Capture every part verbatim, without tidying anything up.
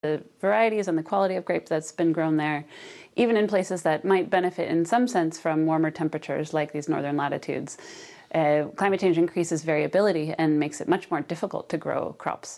The varieties and the quality of grape that's been grown there, even in places that might benefit in some sense from warmer temperatures like these northern latitudes. Uh, climate change increases variability and makes it much more difficult to grow crops.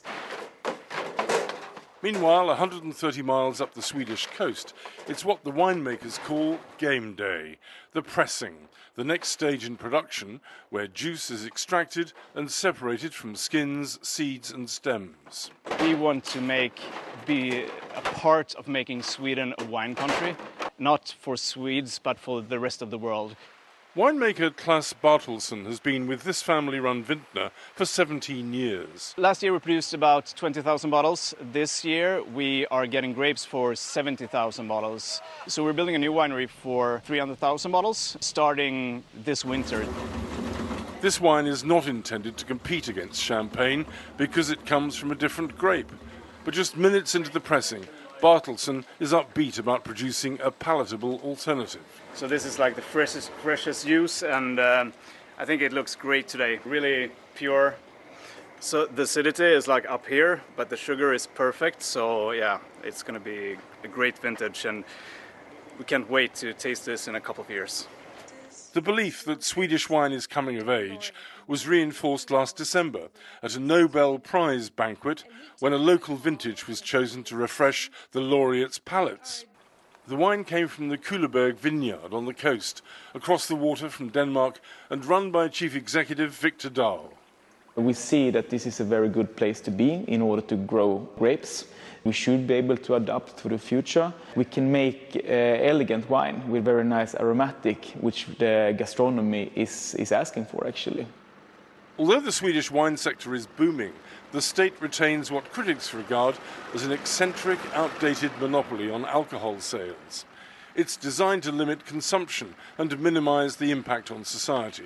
Meanwhile, one hundred thirty miles up the Swedish coast, it's what the winemakers call game day, the pressing, the next stage in production where juice is extracted and separated from skins, seeds and stems. We want to make, be a part of making Sweden a wine country, not for Swedes but for the rest of the world. Winemaker Claes Bartelsson has been with this family-run vintner for seventeen years. Last year we produced about twenty thousand bottles. This year we are getting grapes for seventy thousand bottles. So we're building a new winery for three hundred thousand bottles starting this winter. This wine is not intended to compete against champagne because it comes from a different grape. But just minutes into the pressing, Bartelsson is upbeat about producing a palatable alternative. So this is like the freshest, freshest juice, and um, I think it looks great today. Really pure. So the acidity is like up here, but the sugar is perfect. So yeah, it's going to be a great vintage, and we can't wait to taste this in a couple of years. The belief that Swedish wine is coming of age was reinforced last December at a Nobel Prize banquet when a local vintage was chosen to refresh the laureates' palates. The wine came from the Kuleberg vineyard on the coast, across the water from Denmark and run by Chief Executive Victor Dahl. We see that this is a very good place to be in order to grow grapes. We should be able to adapt to the future. We can make uh, elegant wine with very nice aromatic, which the gastronomy is, is asking for actually. Although the Swedish wine sector is booming, the state retains what critics regard as an eccentric, outdated monopoly on alcohol sales. It's designed to limit consumption and to minimize the impact on society.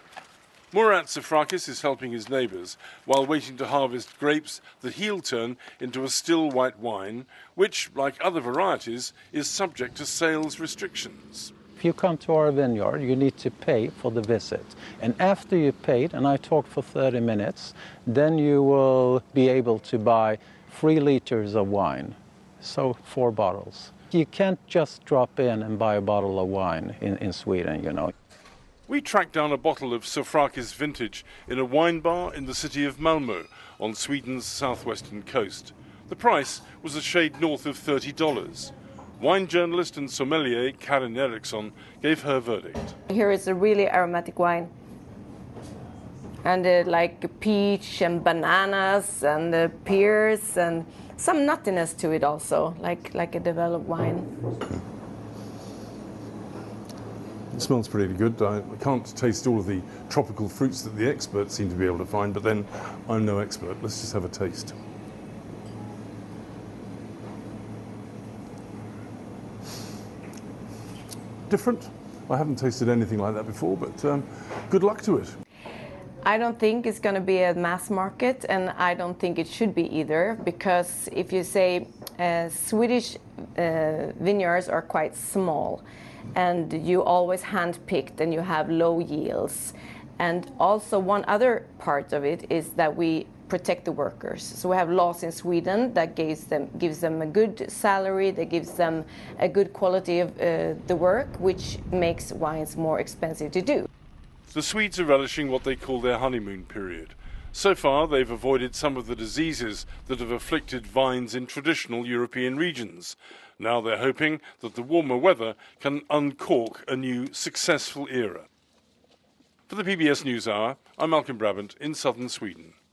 Murat Safrakis is helping his neighbors while waiting to harvest grapes that he'll turn into a still white wine, which, like other varieties, is subject to sales restrictions. If you come to our vineyard, you need to pay for the visit. And after you paid, and I talked for thirty minutes, then you will be able to buy three liters of wine, so four bottles. You can't just drop in and buy a bottle of wine in, in Sweden, you know. We tracked down a bottle of Safrakis vintage in a wine bar in the city of Malmö on Sweden's southwestern coast. The price was a shade north of thirty dollars. Wine journalist and sommelier Karin Eriksson gave her verdict. Here is a really aromatic wine. And uh, like peach and bananas and uh, pears and some nuttiness to it also, like, like a developed wine. It smells pretty good. I can't taste all of the tropical fruits that the experts seem to be able to find, but then I'm no expert. Let's just have a taste. Different. I haven't tasted anything like that before, but um, good luck to it. I don't think it's going to be a mass market, and I don't think it should be either, because if you say uh, Swedish uh, vineyards are quite small, and you always hand-picked and you have low yields. And also one other part of it is that we protect the workers. So we have laws in Sweden that gives them, gives them a good salary, that gives them a good quality of uh, the work, which makes wines more expensive to do. The Swedes are relishing what they call their honeymoon period. So far, they've avoided some of the diseases that have afflicted vines in traditional European regions. Now they're hoping that the warmer weather can uncork a new successful era. For the P B S NewsHour, I'm Malcolm Brabant in southern Sweden.